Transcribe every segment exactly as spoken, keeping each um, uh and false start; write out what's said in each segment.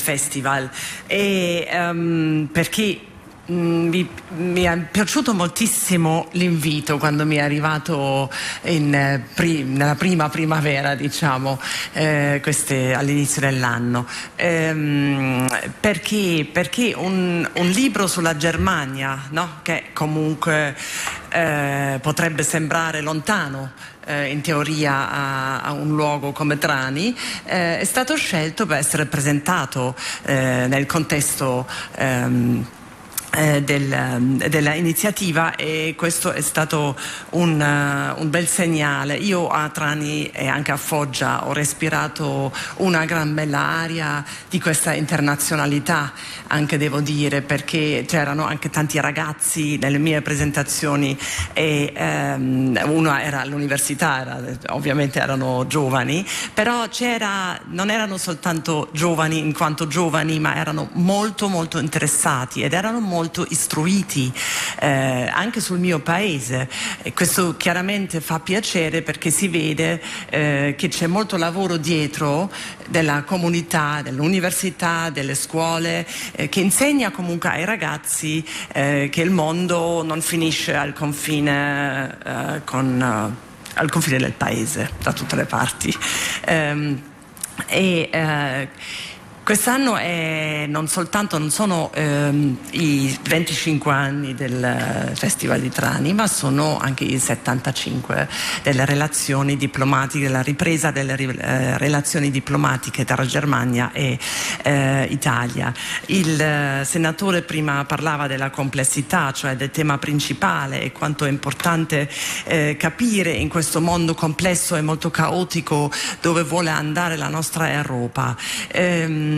festival, e, um, perché Mi, mi è piaciuto moltissimo l'invito quando mi è arrivato in, pri, nella prima primavera, diciamo, eh, queste, all'inizio dell'anno, ehm, perché, perché un, un libro sulla Germania, no? Che comunque eh, potrebbe sembrare lontano eh, in teoria a, a un luogo come Trani, eh, è stato scelto per essere presentato eh, nel contesto ehm, Eh, del, della iniziativa, e questo è stato un, uh, un bel segnale. Io a Trani e anche a Foggia ho respirato una gran bella aria di questa internazionalità, anche devo dire, perché c'erano anche tanti ragazzi nelle mie presentazioni, e um, uno era all'università, era, ovviamente erano giovani, però c'era, non erano soltanto giovani in quanto giovani, ma erano molto molto interessati ed erano molto molto istruiti eh, anche sul mio paese, e questo chiaramente fa piacere, perché si vede eh, che c'è molto lavoro dietro della comunità, dell'università, delle scuole, eh, che insegna comunque ai ragazzi eh, che il mondo non finisce al confine eh, con uh, al confine del paese, da tutte le parti. Um, e uh, Quest'anno è non soltanto non sono ehm, i venticinque anni del Festival di Trani, ma sono anche i settantacinque delle relazioni diplomatiche, della ripresa delle eh, relazioni diplomatiche tra Germania e eh, Italia. Il eh, senatore prima parlava della complessità, cioè del tema principale, e quanto è importante eh, capire in questo mondo complesso e molto caotico dove vuole andare la nostra Europa. Ehm,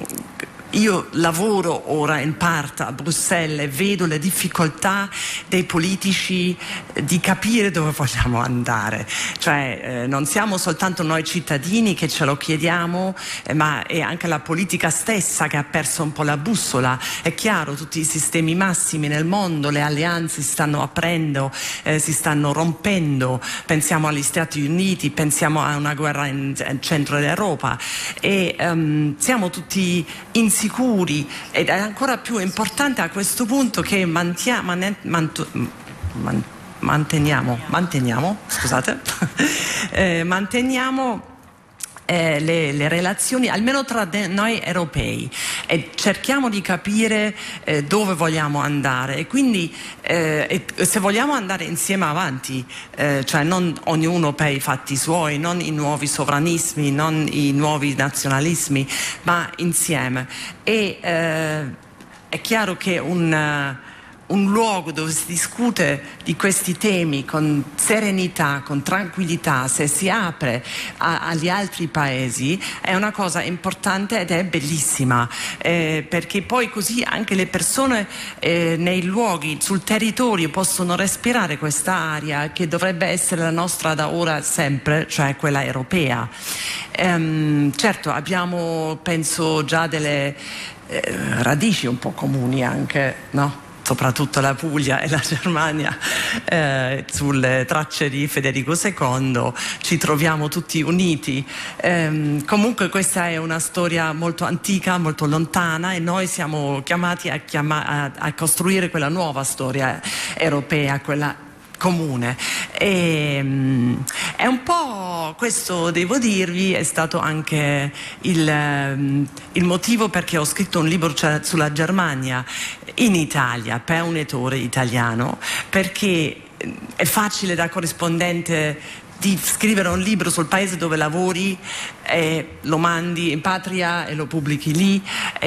Io lavoro ora in parte a Bruxelles e vedo le difficoltà dei politici di capire dove vogliamo andare, cioè eh, non siamo soltanto noi cittadini che ce lo chiediamo, eh, ma è anche la politica stessa che ha perso un po' la bussola. È chiaro, tutti i sistemi massimi nel mondo, le alleanze si stanno aprendo, eh, si stanno rompendo, pensiamo agli Stati Uniti, pensiamo a una guerra in, in centro d'Europa, e um, siamo tutti insicuri, ed è ancora più importante a questo punto che mantia, man, mantu, man, manteniamo, manteniamo, scusate, eh, manteniamo Eh, le, le relazioni almeno tra de- noi europei, e cerchiamo di capire eh, dove vogliamo andare, e quindi eh, e se vogliamo andare insieme avanti, eh, cioè non ognuno per i fatti suoi, non i nuovi sovranismi, non i nuovi nazionalismi, ma insieme. E eh, è chiaro che un un luogo dove si discute di questi temi con serenità, con tranquillità, se si apre a, agli altri paesi, è una cosa importante ed è bellissima, eh, perché poi così anche le persone eh, nei luoghi, sul territorio, possono respirare questa aria che dovrebbe essere la nostra da ora sempre, cioè quella europea. Ehm, certo, abbiamo, penso, già delle eh, radici un po' comuni anche, no? Soprattutto la Puglia e la Germania, eh, sulle tracce di Federico secondo, ci troviamo tutti uniti. Eh, comunque questa è una storia molto antica, molto lontana, e noi siamo chiamati a, chiama- a, a costruire quella nuova storia europea, quella comune. E, um, è un po' questo, devo dirvi, è stato anche il, um, il motivo perché ho scritto un libro cioè, sulla Germania in Italia per un editore italiano, perché è facile da corrispondente di scrivere un libro sul paese dove lavori, e lo mandi in patria e lo pubblichi lì,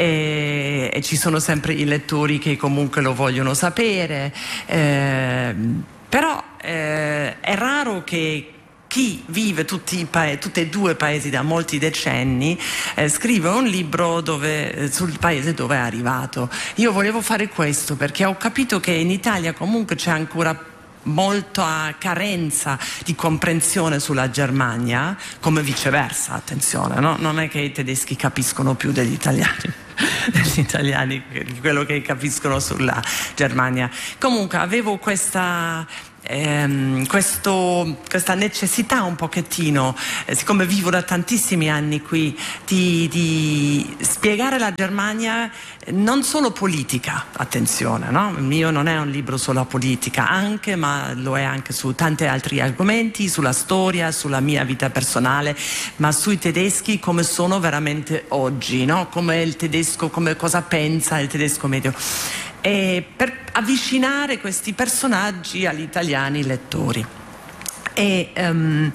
e, e ci sono sempre i lettori che comunque lo vogliono sapere, eh, però eh, è raro che chi vive tutti i pa- tutti e due paesi da molti decenni eh, scrive un libro dove, eh, sul paese dove è arrivato. Io volevo fare questo perché ho capito che in Italia comunque c'è ancora molta carenza di comprensione sulla Germania, come viceversa, attenzione, no? Non è che i tedeschi capiscono più degli italiani degli italiani quello che capiscono sulla Germania. Comunque avevo questa ehm, questo, questa necessità un pochettino, eh, siccome vivo da tantissimi anni qui, di, di spiegare la Germania non solo politica, attenzione, no? Il mio non è un libro solo politica, anche, ma lo è anche su tanti altri argomenti, sulla storia, sulla mia vita personale, ma sui tedeschi come sono veramente oggi, no? Come il tedesco, come cosa pensa il tedesco medio. E per avvicinare questi personaggi agli italiani lettori. E, um,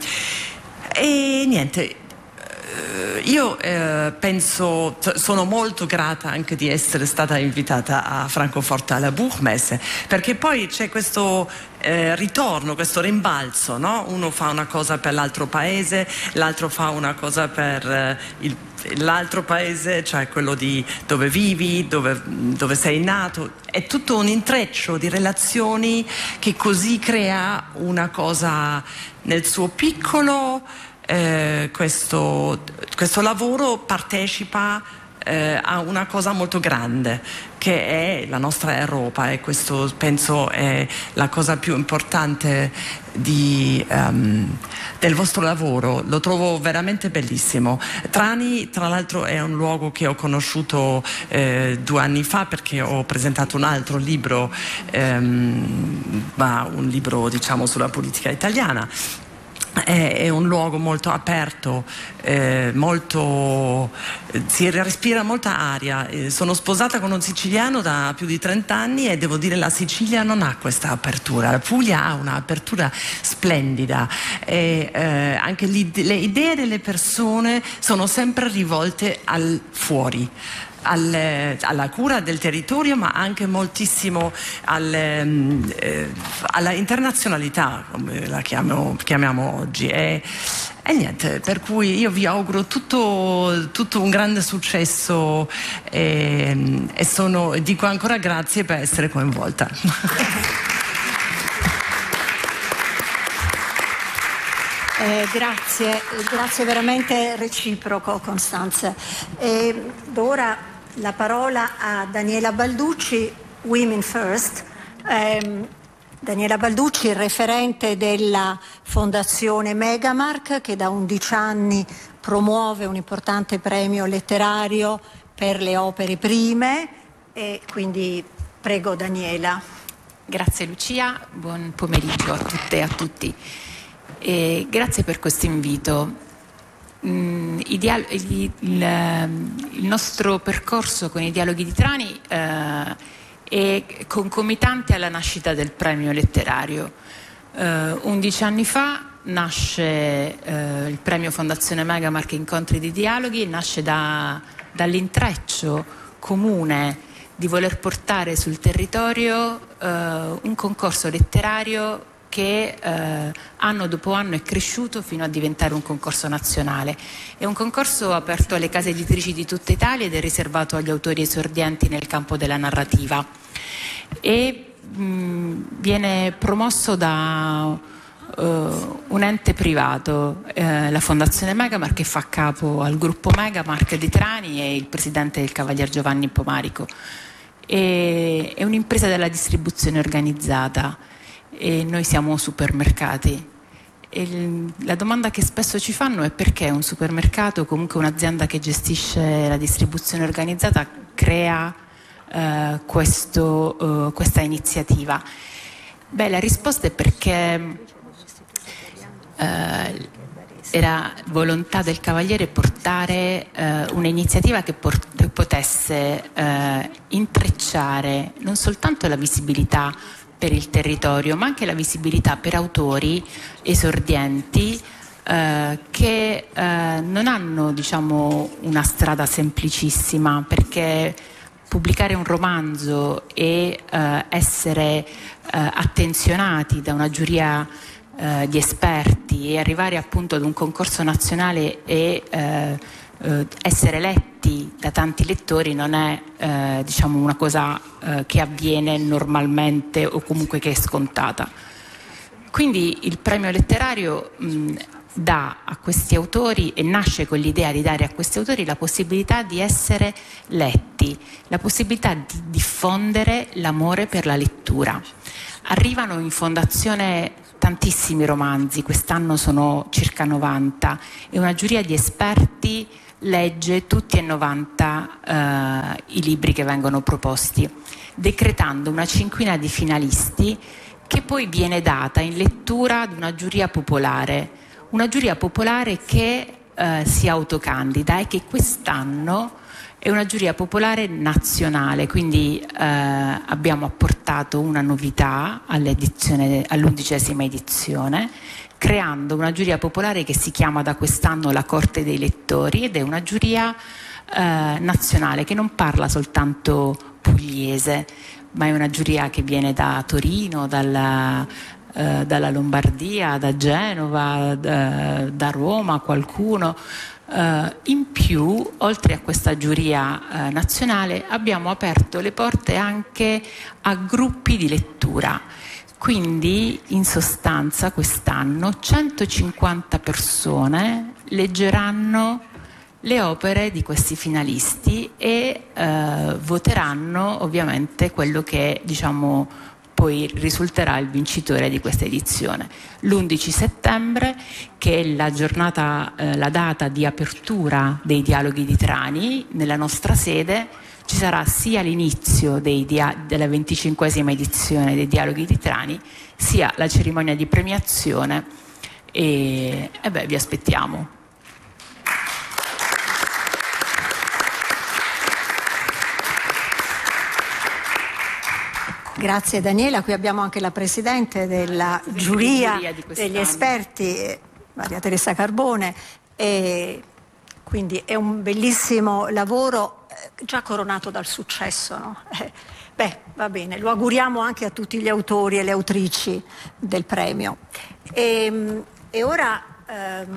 e niente. Io eh, penso, sono molto grata anche di essere stata invitata a Francoforte alla Buchmesse, perché poi c'è questo eh, ritorno, questo rimbalzo, no? Uno fa una cosa per l'altro paese, l'altro fa una cosa per eh, il, l'altro paese, cioè quello di dove vivi, dove, dove sei nato. È tutto un intreccio di relazioni che così crea una cosa nel suo piccolo. Eh, questo, questo lavoro partecipa eh, a una cosa molto grande che è la nostra Europa, e questo penso è la cosa più importante di, um, del vostro lavoro. Lo trovo veramente bellissimo. Trani, tra l'altro, è un luogo che ho conosciuto eh, due anni fa, perché ho presentato un altro libro, ehm, ma un libro diciamo sulla politica italiana. È un luogo molto aperto, eh, molto, si respira molta aria. Eh, sono sposata con un siciliano da più di trenta anni e devo dire la Sicilia non ha questa apertura. La Puglia ha un'apertura splendida e eh, anche le idee delle persone sono sempre rivolte al fuori. Al, alla cura del territorio, ma anche moltissimo al, eh, alla internazionalità, come la chiamo, chiamiamo oggi. E, e niente, per cui io vi auguro tutto, tutto un grande successo e, e sono, dico ancora grazie per essere coinvolta. Eh, grazie, grazie veramente reciproco, Costanze. E ora la parola a Daniela Balducci, Women First. Eh, Daniela Balducci, referente della Fondazione Megamark, che da undici anni promuove un importante premio letterario per le opere prime, e quindi prego Daniela. Grazie Lucia, buon pomeriggio a tutte e a tutti. E grazie per questo invito. Mm, i dial- il, il, il nostro percorso con i dialoghi di Trani eh, è concomitante alla nascita del premio letterario. Eh, undici anni fa nasce eh, il premio Fondazione Megamark Incontri di Dialoghi, nasce da, dall'intreccio comune di voler portare sul territorio eh, un concorso letterario che eh, anno dopo anno è cresciuto fino a diventare un concorso nazionale. È un concorso aperto alle case editrici di tutta Italia ed è riservato agli autori esordienti nel campo della narrativa e mh, viene promosso da uh, un ente privato, eh, la Fondazione Megamark, che fa capo al gruppo Megamark di Trani, e il presidente è il Cavalier Giovanni Pomarico. E, è un'impresa della distribuzione organizzata e noi siamo supermercati. E il, la domanda che spesso ci fanno è perché un supermercato o comunque un'azienda che gestisce la distribuzione organizzata crea eh, questo, eh, questa iniziativa. Beh, la risposta è perché eh, era volontà del Cavaliere portare eh, un'iniziativa che, port- che potesse eh, intrecciare non soltanto la visibilità per il territorio, ma anche la visibilità per autori esordienti eh, che eh, non hanno, diciamo, una strada semplicissima, perché pubblicare un romanzo e eh, essere eh, attenzionati da una giuria eh, di esperti e arrivare appunto ad un concorso nazionale e eh, eh, essere letti da tanti lettori non è eh, diciamo una cosa eh, che avviene normalmente o comunque che è scontata. Quindi il premio letterario mh, dà a questi autori e nasce con l'idea di dare a questi autori la possibilità di essere letti, la possibilità di diffondere l'amore per la lettura. Arrivano in fondazione tantissimi romanzi, quest'anno sono circa novanta, e una giuria di esperti legge tutti e novanta eh, i libri che vengono proposti, decretando una cinquina di finalisti che poi viene data in lettura ad una giuria popolare, una giuria popolare che eh, si autocandida e che quest'anno è una giuria popolare nazionale, quindi eh, abbiamo apportato una novità all'edizione, all'undicesima edizione, creando una giuria popolare che si chiama da quest'anno la Corte dei Lettori, ed è una giuria eh, nazionale che non parla soltanto pugliese, ma è una giuria che viene da Torino, dalla, eh, dalla Lombardia, da Genova, da, da Roma, qualcuno. Uh, in più, oltre a questa giuria uh, nazionale, abbiamo aperto le porte anche a gruppi di lettura. Quindi, in sostanza, quest'anno centocinquanta persone leggeranno le opere di questi finalisti e uh, voteranno ovviamente quello che, diciamo, poi risulterà il vincitore di questa edizione. L'undici settembre, che è la giornata, eh, la data di apertura dei dialoghi di Trani, nella nostra sede ci sarà sia l'inizio dei dia- della venticinquesima edizione dei dialoghi di Trani, sia la cerimonia di premiazione e, e beh, vi aspettiamo. Grazie Daniela, qui abbiamo anche la Presidente della giuria degli esperti, Maria Teresa Carbone, e quindi è un bellissimo lavoro già coronato dal successo, no? Eh, beh, va bene, lo auguriamo anche a tutti gli autori e le autrici del premio. E, e ora ehm,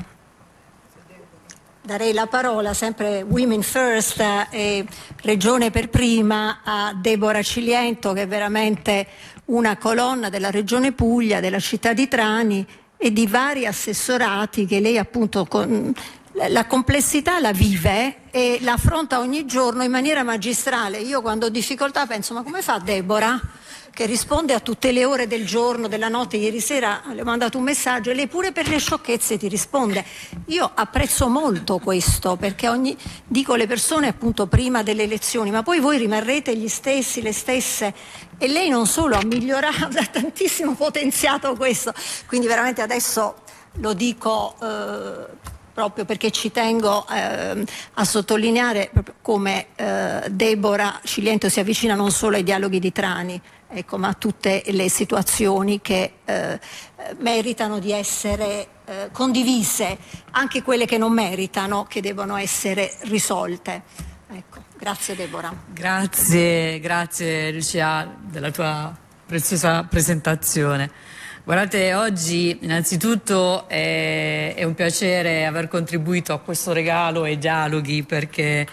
darei la parola, sempre Women First e Regione per prima, a Deborah Ciliento, che è veramente una colonna della Regione Puglia, della città di Trani e di vari assessorati che lei appunto con la complessità la vive e la affronta ogni giorno in maniera magistrale. Io quando ho difficoltà penso, ma come fa Deborah, che risponde a tutte le ore del giorno, della notte? Ieri sera le ho mandato un messaggio e lei pure per le sciocchezze ti risponde. Io apprezzo molto questo, perché ogni, dico alle persone appunto prima delle elezioni, ma poi voi rimarrete gli stessi, le stesse, e lei non solo ha migliorato, ha tantissimo potenziato questo, quindi veramente adesso lo dico eh, proprio perché ci tengo eh, a sottolineare proprio come eh, Deborah Ciliento si avvicina non solo ai dialoghi di Trani, ecco, ma a tutte le situazioni che eh, meritano di essere eh, condivise, anche quelle che non meritano, che devono essere risolte. Ecco, grazie Deborah. Grazie, grazie Lucia della tua preziosa presentazione. Guardate, oggi innanzitutto è, è un piacere aver contribuito a questo regalo ai dialoghi, perché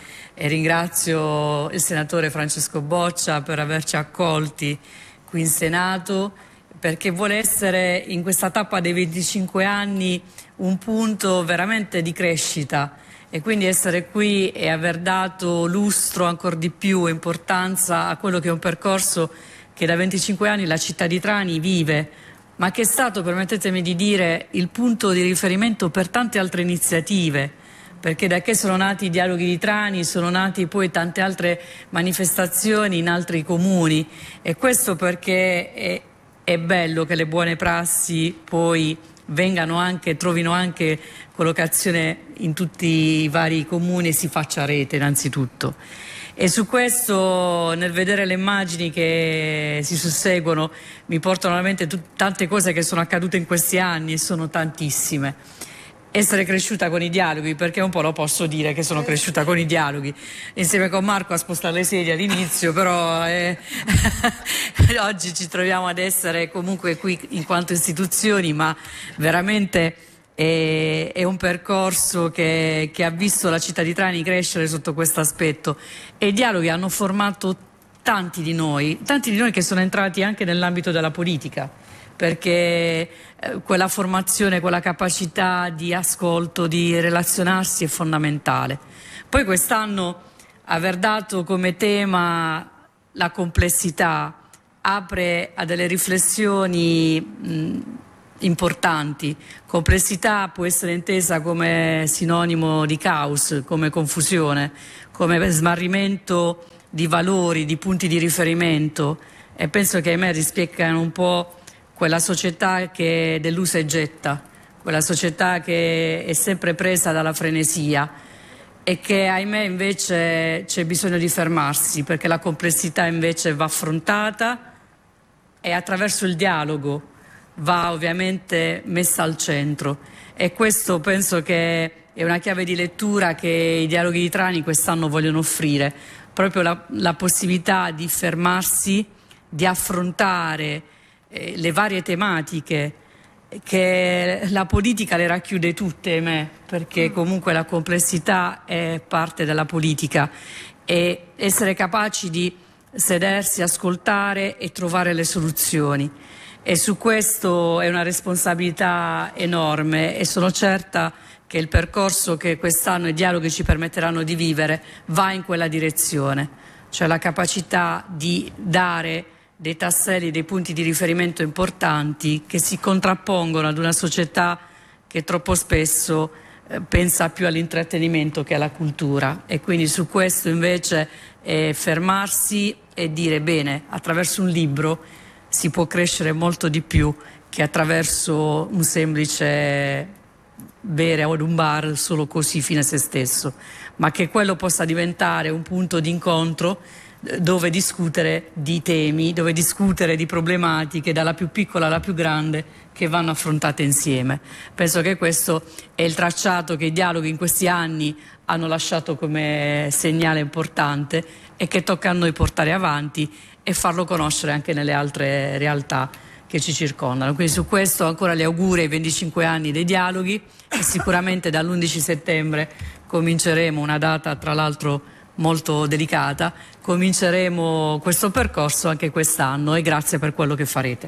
ringrazio il senatore Francesco Boccia per averci accolti qui in Senato, perché vuole essere in questa tappa dei venticinque anni un punto veramente di crescita, e quindi essere qui e aver dato lustro ancora di più e importanza a quello che è un percorso che da venticinque anni la città di Trani vive, ma che è stato, permettetemi di dire, il punto di riferimento per tante altre iniziative, perché da che sono nati i dialoghi di Trani sono nati poi tante altre manifestazioni in altri comuni, e questo perché è, è bello che le buone prassi poi vengano anche, trovino anche collocazione in tutti i vari comuni e si faccia rete innanzitutto. E su questo, nel vedere le immagini che si susseguono, mi portano alla mente tante cose che sono accadute in questi anni, e sono tantissime. Essere cresciuta con i dialoghi, perché un po' lo posso dire che sono cresciuta con i dialoghi, insieme con Marco a spostare le sedie all'inizio, però eh, oggi ci troviamo ad essere comunque qui in quanto istituzioni, ma veramente è, è un percorso che, che ha visto la città di Trani crescere sotto questo aspetto, e i dialoghi hanno formato tanti di noi, tanti di noi che sono entrati anche nell'ambito della politica, perché eh, quella formazione, quella capacità di ascolto, di relazionarsi è fondamentale. Poi quest'anno aver dato come tema la complessità apre a delle riflessioni mh, importanti. Complessità può essere intesa come sinonimo di caos, come confusione, come smarrimento di valori, di punti di riferimento, e penso che a me rispecchiano un po' quella società che delusa e getta, quella società che è sempre presa dalla frenesia e che ahimè invece c'è bisogno di fermarsi, perché la complessità invece va affrontata e attraverso il dialogo va ovviamente messa al centro, e questo penso che è una chiave di lettura che i dialoghi di Trani quest'anno vogliono offrire, proprio la, la possibilità di fermarsi, di affrontare eh, le varie tematiche, che la politica le racchiude tutte, ahimè, perché comunque la complessità è parte della politica, e essere capaci di sedersi, ascoltare e trovare le soluzioni. E su questo è una responsabilità enorme, e sono certa che il percorso che quest'anno i dialoghi ci permetteranno di vivere va in quella direzione, cioè la capacità di dare dei tasselli, dei punti di riferimento importanti che si contrappongono ad una società che troppo spesso eh, pensa più all'intrattenimento che alla cultura, e quindi su questo invece eh, fermarsi e dire bene, attraverso un libro si può crescere molto di più che attraverso un semplice bere ad un bar solo così fine a se stesso, ma che quello possa diventare un punto di incontro dove discutere di temi, dove discutere di problematiche dalla più piccola alla più grande, che vanno affrontate insieme. Penso che questo è il tracciato che i dialoghi in questi anni hanno lasciato come segnale importante, e che tocca a noi portare avanti e farlo conoscere anche nelle altre realtà che ci circondano. Quindi su questo ancora le auguri ai venticinque anni dei dialoghi, e sicuramente dall'undici settembre cominceremo una data tra l'altro molto delicata, cominceremo questo percorso anche quest'anno, e grazie per quello che farete.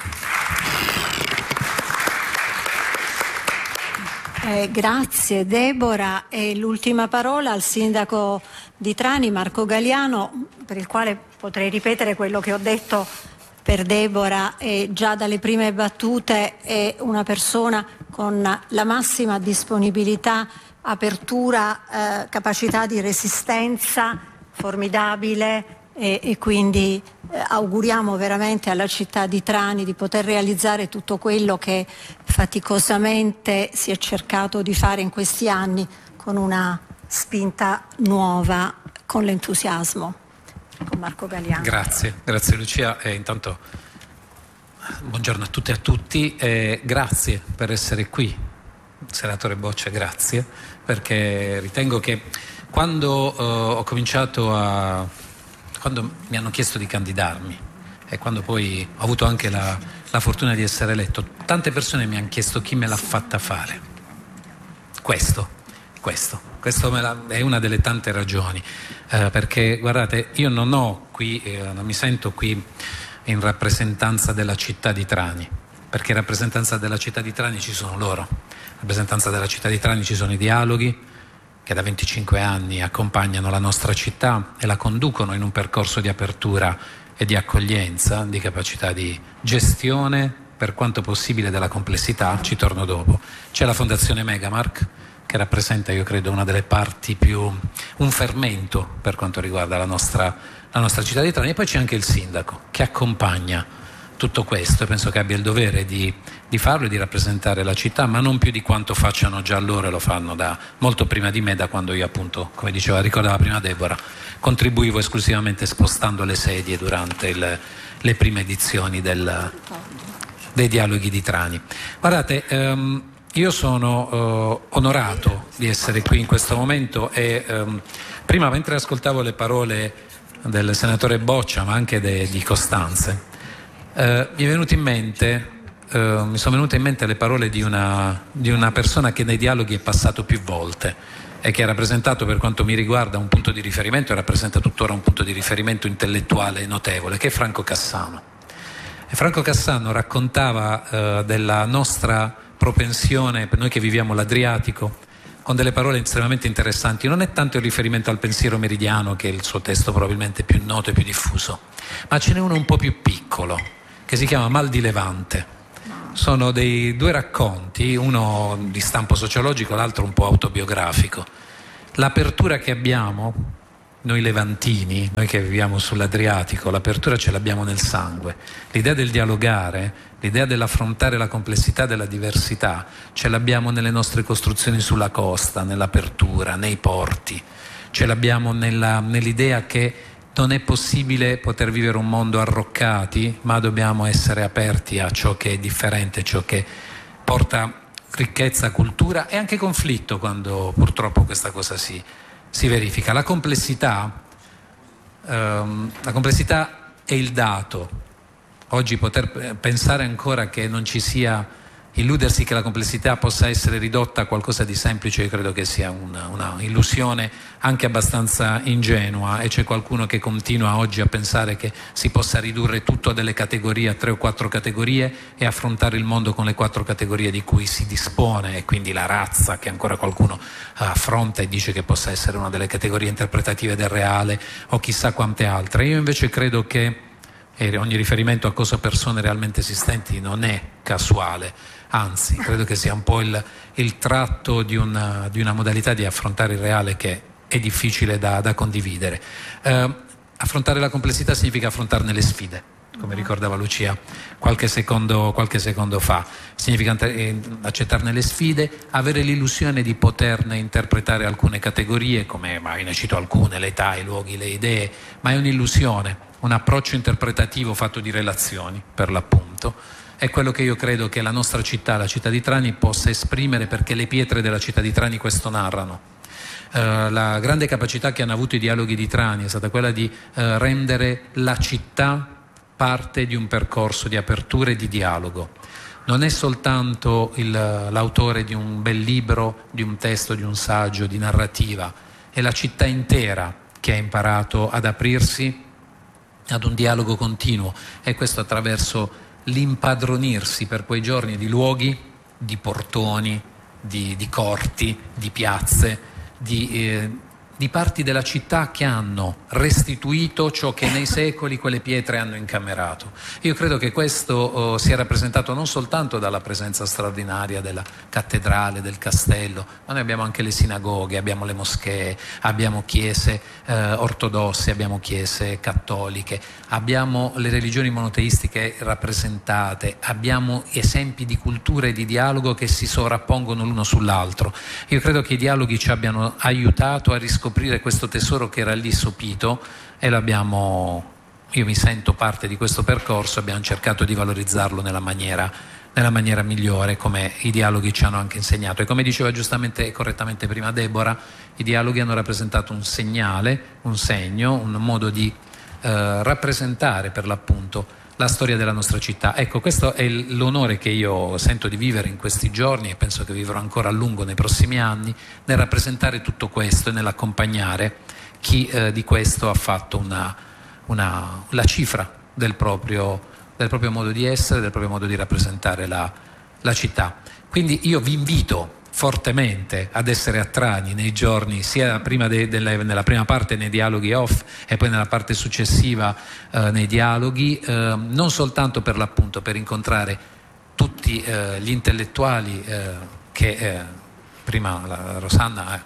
Eh, grazie Deborah, e l'ultima parola al sindaco di Trani, Marco Galiano, per il quale potrei ripetere quello che ho detto per Deborah, e già dalle prime battute è una persona con la massima disponibilità, apertura, eh, capacità di resistenza formidabile, e, e quindi eh, auguriamo veramente alla città di Trani di poter realizzare tutto quello che faticosamente si è cercato di fare in questi anni, con una spinta nuova, con l'entusiasmo. Con Marco Galiano. Grazie, grazie Lucia, e intanto buongiorno a tutte e a tutti, e grazie per essere qui, senatore Boccia, grazie, perché ritengo che quando uh, ho cominciato a, quando mi hanno chiesto di candidarmi, e quando poi ho avuto anche la, la fortuna di essere eletto, tante persone mi hanno chiesto chi me l'ha fatta fare. Questo, questo, questo me la, è una delle tante ragioni. Eh, perché guardate, io non ho qui, eh, non mi sento qui in rappresentanza della città di Trani, perché in rappresentanza della città di Trani ci sono loro, in rappresentanza della città di Trani ci sono i dialoghi che da venticinque anni accompagnano la nostra città e la conducono in un percorso di apertura e di accoglienza, di capacità di gestione per quanto possibile della complessità. Ci torno dopo. C'è la Fondazione Megamark, che rappresenta, io credo, una delle parti più, un fermento per quanto riguarda la nostra, la nostra città di Trani, e poi c'è anche il sindaco che accompagna tutto questo, e penso che abbia il dovere di, di farlo e di rappresentare la città, ma non più di quanto facciano già loro, e lo fanno da molto prima di me, da quando io appunto, come diceva, ricordava prima Deborah, contribuivo esclusivamente spostando le sedie durante il, le prime edizioni del, dei dialoghi di Trani. Guardate, um, io sono uh, onorato di essere qui in questo momento, e um, prima, mentre ascoltavo le parole del senatore Boccia, ma anche de, di Costanze, uh, mi è venuto in mente, uh, mi sono venute in mente le parole di una, di una persona che nei dialoghi è passato più volte e che ha rappresentato, per quanto mi riguarda, un punto di riferimento, e rappresenta tuttora un punto di riferimento intellettuale notevole, che è Franco Cassano. E Franco Cassano raccontava eh, della nostra propensione, per noi che viviamo l'Adriatico, con delle parole estremamente interessanti. Non è tanto il riferimento al pensiero meridiano, che è il suo testo probabilmente più noto e più diffuso, ma ce n'è uno un po' più piccolo, che si chiama Mal di Levante. Sono dei due racconti, uno di stampo sociologico, l'altro un po' autobiografico. L'apertura che abbiamo, noi levantini, noi che viviamo sull'Adriatico, l'apertura ce l'abbiamo nel sangue. L'idea del dialogare, l'idea dell'affrontare la complessità della diversità, ce l'abbiamo nelle nostre costruzioni sulla costa, nell'apertura, nei porti. Ce l'abbiamo nella, nell'idea che non è possibile poter vivere un mondo arroccati, ma dobbiamo essere aperti a ciò che è differente, ciò che porta ricchezza, cultura e anche conflitto, quando purtroppo questa cosa si, si verifica. La complessità, ehm, la complessità è il dato. Oggi poter pensare ancora che non ci sia, illudersi che la complessità possa essere ridotta a qualcosa di semplice, io credo che sia una, una illusione anche abbastanza ingenua, e c'è qualcuno che continua oggi a pensare che si possa ridurre tutto a delle categorie, a tre o quattro categorie, e affrontare il mondo con le quattro categorie di cui si dispone, e quindi la razza, che ancora qualcuno affronta e dice che possa essere una delle categorie interpretative del reale, o chissà quante altre. Io invece credo che e ogni riferimento a cosa persone realmente esistenti non è casuale, anzi credo che sia un po' il, il tratto di una, di una modalità di affrontare il reale che è difficile da, da condividere. Eh, affrontare la complessità significa affrontarne le sfide, come ricordava Lucia qualche secondo, qualche secondo fa. Significa accettarne le sfide, avere l'illusione di poterne interpretare alcune categorie, come, ma io ne cito alcune, l'età, i luoghi, le idee, ma è un'illusione. Un approccio interpretativo fatto di relazioni, per l'appunto, è quello che io credo che la nostra città, la città di Trani, possa esprimere, perché le pietre della città di Trani questo narrano. Uh, la grande capacità che hanno avuto i dialoghi di Trani è stata quella di uh, rendere la città parte di un percorso di apertura e di dialogo. Non è soltanto il, l'autore di un bel libro, di un testo, di un saggio, di narrativa, è la città intera che ha imparato ad aprirsi ad un dialogo continuo, e questo attraverso l'impadronirsi per quei giorni di luoghi, di portoni, di, di corti, di piazze, di, eh, di parti della città che hanno restituito ciò che nei secoli quelle pietre hanno incamerato. Io credo che questo oh, sia rappresentato non soltanto dalla presenza straordinaria della cattedrale, del castello, ma noi abbiamo anche le sinagoghe, abbiamo le moschee, abbiamo chiese eh, ortodosse, abbiamo chiese cattoliche, abbiamo le religioni monoteistiche rappresentate, abbiamo esempi di cultura e di dialogo che si sovrappongono l'uno sull'altro. Io credo che i dialoghi ci abbiano aiutato a riscoprire questo tesoro che era lì sopito, e l'abbiamo, io mi sento parte di questo percorso, abbiamo cercato di valorizzarlo nella maniera, nella maniera migliore, come i dialoghi ci hanno anche insegnato. E come diceva giustamente e correttamente prima Deborah, i dialoghi hanno rappresentato un segnale, un segno, un modo di eh, rappresentare per l'appunto la storia della nostra città. Ecco, questo è l'onore che io sento di vivere in questi giorni, e penso che vivrò ancora a lungo nei prossimi anni, nel rappresentare tutto questo e nell'accompagnare chi eh, di questo ha fatto una, una, la cifra del proprio, del proprio modo di essere, del proprio modo di rappresentare la, la città. Quindi io vi invito fortemente ad essere a Trani nei giorni, sia prima de, de, nella prima parte nei dialoghi off e poi nella parte successiva eh, nei dialoghi, eh, non soltanto per l'appunto per incontrare tutti eh, gli intellettuali eh, che eh, prima la Rosanna ha,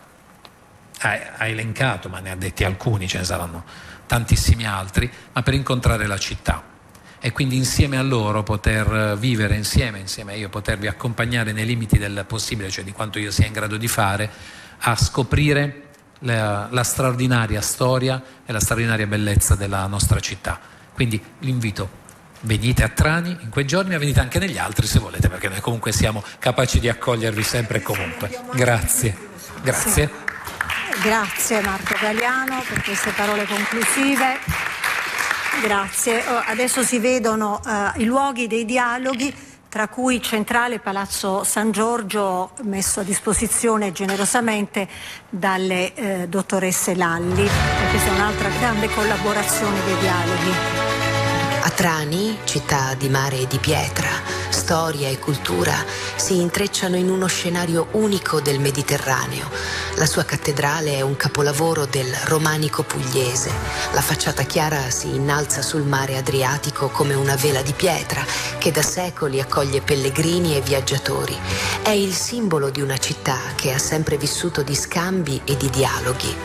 ha elencato, ma ne ha detti alcuni, ce ne saranno tantissimi altri, ma per incontrare la città. E quindi insieme a loro poter vivere insieme, insieme a io potervi accompagnare nei limiti del possibile, cioè di quanto io sia in grado di fare, a scoprire la, la straordinaria storia e la straordinaria bellezza della nostra città. Quindi l'invito, venite a Trani in quei giorni, ma venite anche negli altri se volete, perché noi comunque siamo capaci di accogliervi sempre e comunque. Grazie. Grazie. Sì. Grazie Marco Galiano per queste parole conclusive. Grazie. Adesso si vedono uh, i luoghi dei dialoghi, tra cui centrale Palazzo San Giorgio, messo a disposizione generosamente dalle eh, dottoresse Lalli, e questa è un'altra grande collaborazione dei dialoghi. Trani, città di mare e di pietra, storia e cultura si intrecciano in uno scenario unico del Mediterraneo. La sua cattedrale è un capolavoro del romanico pugliese. La facciata chiara si innalza sul mare Adriatico come una vela di pietra che da secoli accoglie pellegrini e viaggiatori. È il simbolo di una città che ha sempre vissuto di scambi e di dialoghi.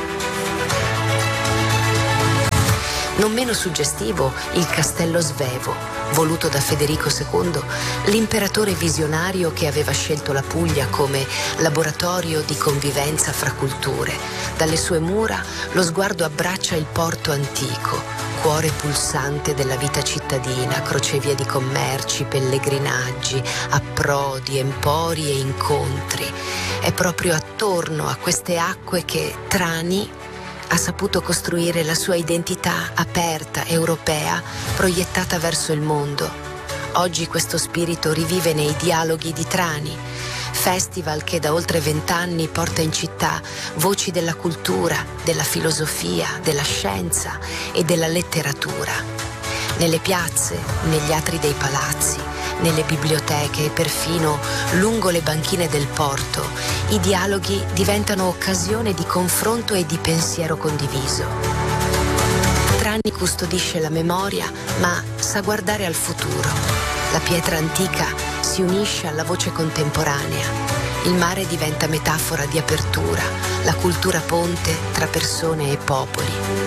Non meno suggestivo il castello Svevo, voluto da Federico secondo, l'imperatore visionario che aveva scelto la Puglia come laboratorio di convivenza fra culture. Dalle sue mura lo sguardo abbraccia il porto antico, cuore pulsante della vita cittadina, crocevia di commerci, pellegrinaggi, approdi, empori e incontri. È proprio attorno a queste acque che Trani ha saputo costruire la sua identità aperta, europea, proiettata verso il mondo. Oggi questo spirito rivive nei dialoghi di Trani, festival che da oltre vent'anni porta in città voci della cultura, della filosofia, della scienza e della letteratura. Nelle piazze, negli atri dei palazzi, nelle biblioteche e perfino lungo le banchine del porto, i dialoghi diventano occasione di confronto e di pensiero condiviso. Trani custodisce la memoria, ma sa guardare al futuro. La pietra antica si unisce alla voce contemporanea. Il mare diventa metafora di apertura, la cultura ponte tra persone e popoli.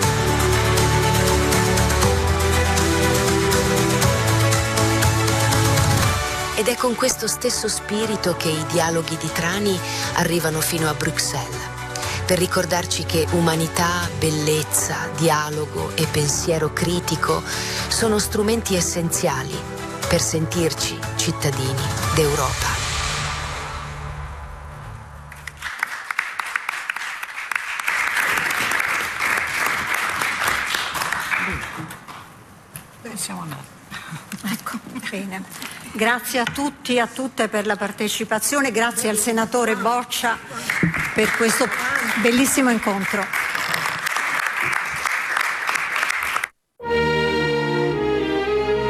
Ed è con questo stesso spirito che i dialoghi di Trani arrivano fino a Bruxelles, per ricordarci che umanità, bellezza, dialogo e pensiero critico sono strumenti essenziali per sentirci cittadini d'Europa. Beh, siamo andati. Ecco, bene. Grazie a tutti e a tutte per la partecipazione, grazie al senatore Boccia per questo bellissimo incontro.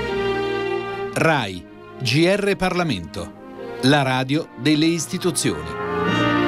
RAI, G R Parlamento, la radio delle istituzioni.